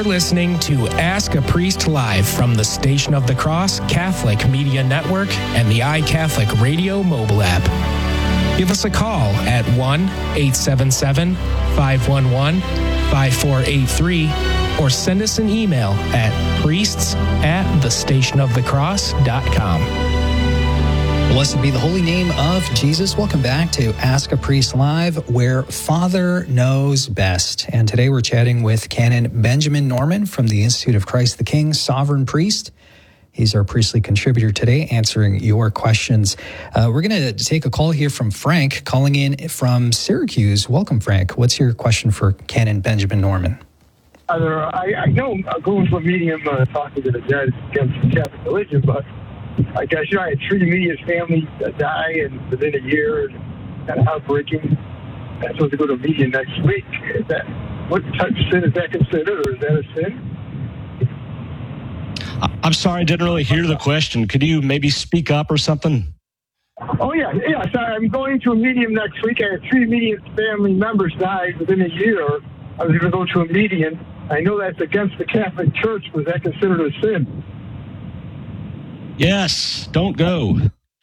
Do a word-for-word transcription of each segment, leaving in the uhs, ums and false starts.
listening to Ask a Priest Live from the Station of the Cross Catholic Media Network and the iCatholic Radio mobile app. Give us a call at one eight seven seven, five one one, five four eight three or send us an email at priests at the station of the cross dot com. Blessed be the holy name of Jesus. Welcome back to Ask a Priest Live, where Father knows best. And today we're chatting with Canon Benjamin Norman from the Institute of Christ the King, Sovereign Priest. He's our priestly contributor today, answering your questions. Uh, we're going to take a call here from Frank, calling in from Syracuse. Welcome, Frank. What's your question for Canon Benjamin Norman? Either, I, I know I'm going to a medium uh, talking to the judge against the Catholic religion, but I guess, you know, I had three immediate family die and within a year, kind of heartbreaking. I'm supposed to go to a medium next week. Is that, what type of sin is that considered, or is that a sin? I'm sorry, I didn't really hear the question. Could you maybe speak up or something? Oh, yeah. Yeah, sorry. I'm going to a medium next week. I had three immediate family members die within a year. I was going to go to a medium. I know that's against the Catholic Church. Was that considered a sin? Yes. Don't go.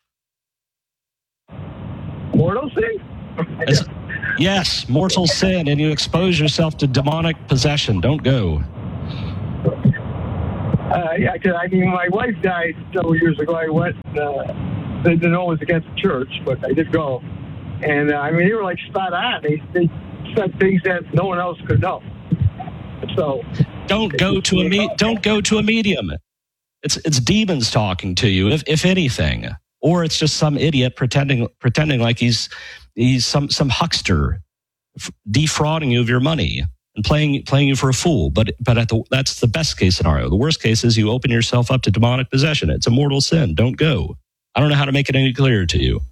Mortal sin? As, yes, mortal sin, and you expose yourself to demonic possession. Don't go. Uh, yeah, cause, I mean, my wife died several years ago. I went, uh, they didn't know it was against the church, but I did go. And, uh, I mean, they were, like, spot on. They, they said things that no one else could know. So don't go to a me- don't go to a medium. It's it's demons talking to you, if if anything, or it's just some idiot pretending pretending like he's he's some some huckster f- defrauding you of your money and playing playing you for a fool. But but at the that's the best case scenario. The worst case is you open yourself up to demonic possession. It's a mortal sin. Don't go. I don't know how to make it any clearer to you.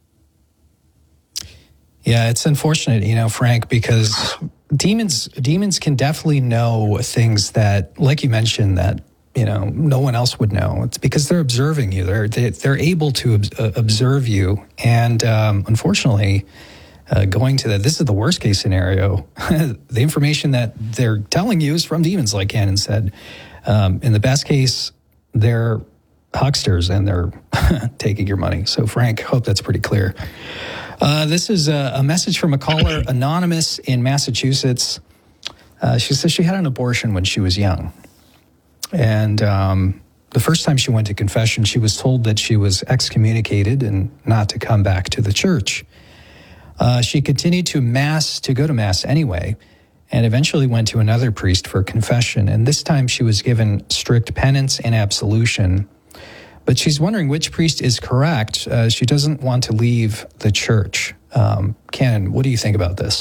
Yeah, it's unfortunate, you know, Frank, because demons demons can definitely know things that, like you mentioned, that, you know, no one else would know. It's because they're observing you. They're they, they're able to ob- observe you, and um, unfortunately, uh, going to that, this is the worst case scenario. The information that they're telling you is from demons, like Canon said. Um, in the best case, they're hucksters and they're taking your money. So, Frank, hope that's pretty clear. Uh, this is a, a message from a caller, Anonymous in Massachusetts. Uh, she says she had an abortion when she was young. And um, the first time she went to confession, she was told that she was excommunicated and not to come back to the church. Uh, she continued to mass, to go to mass anyway, and eventually went to another priest for confession. And this time she was given strict penance and absolution. But she's wondering which priest is correct. Uh, she doesn't want to leave the church. Um, Canon, what do you think about this?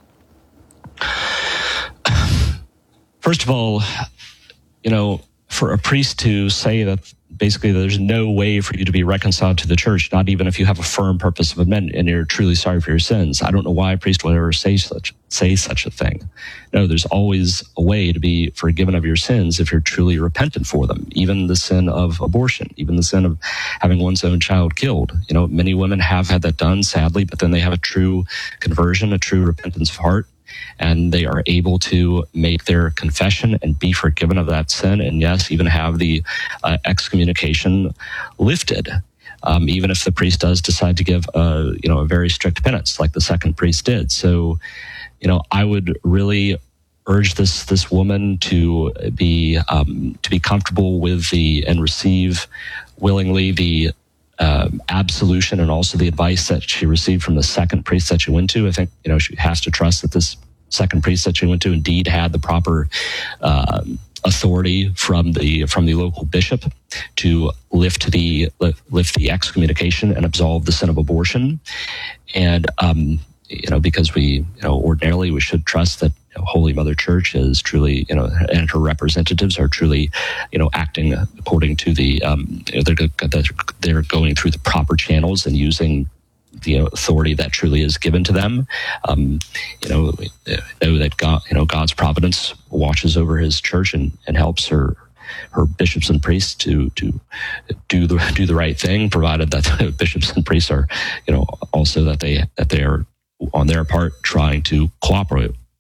First of all, you know, for a priest to say that basically there's no way for you to be reconciled to the church, not even if you have a firm purpose of amendment and you're truly sorry for your sins. I don't know why a priest would ever say such say such a thing. No, there's always a way to be forgiven of your sins if you're truly repentant for them. Even the sin of abortion, even the sin of having one's own child killed. You know, many women have had that done, sadly, but then they have a true conversion, a true repentance of heart, and they are able to make their confession and be forgiven of that sin, and yes, even have the uh, excommunication lifted. Um, even if the priest does decide to give a, you know, a very strict penance, like the second priest did. So, you know, I would really urge this this woman to be um, to be comfortable with the and receive willingly the uh, absolution and also the advice that she received from the second priest that she went to. I think, you know, she has to trust that this second priest that she went to indeed had the proper uh, authority from the from the local bishop to lift the lift the excommunication and absolve the sin of abortion. And um, you know, because we, you know, ordinarily we should trust that, you know, Holy Mother Church is truly, you know, and her representatives are truly, you know, acting according to the, um, you know, they're, they're going through the proper channels and using the authority that truly is given to them. Um, you know, know that God, you know, God's providence watches over His church and, and helps her, her bishops and priests to to do the do the right thing, provided that the bishops and priests are, you know, also that they that they are on their part trying to cooperate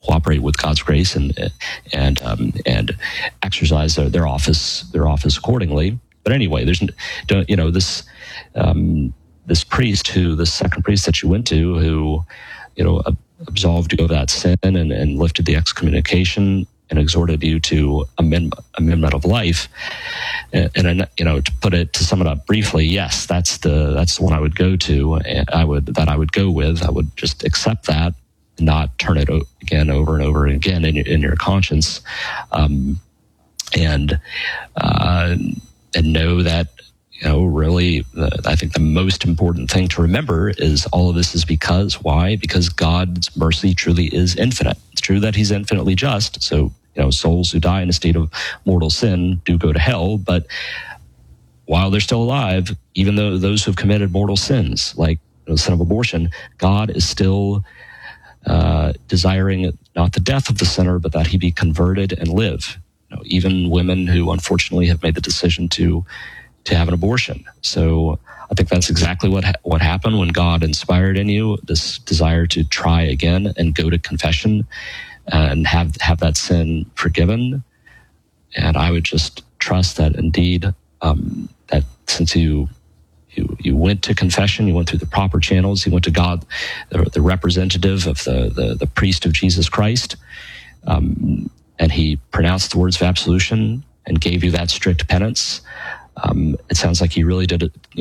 cooperate with God's grace and and um, and exercise their, their office their office accordingly. But anyway, there's don't you know this um, this priest who the second priest that you went to who you know absolved you of that sin and, and lifted the excommunication and exhorted you to amend, amendment of life. And, and you know, to put it, to sum it up briefly, yes, that's the that's the one I would go to. And I would that I would go with. I would just accept that, and not turn it o- again over and over again in your, in your conscience, um, and uh, and know that. You know, really, the, I think the most important thing to remember is all of this is because, why? Because God's mercy truly is infinite. It's true that he's infinitely just. So, you know, souls who die in a state of mortal sin do go to hell. But while they're still alive, even though those who have committed mortal sins, like the sin of abortion, God is still uh, desiring not the death of the sinner, but that he be converted and live. You know, even women who unfortunately have made the decision to to have an abortion. So I think that's exactly what ha- what happened when God inspired in you this desire to try again and go to confession and have have that sin forgiven. And I would just trust that indeed um, that since you you you went to confession, you went through the proper channels, you went to God, the, the representative of the, the the priest of Jesus Christ, um, and he pronounced the words of absolution and gave you that strict penance. Um, it sounds like he really did it.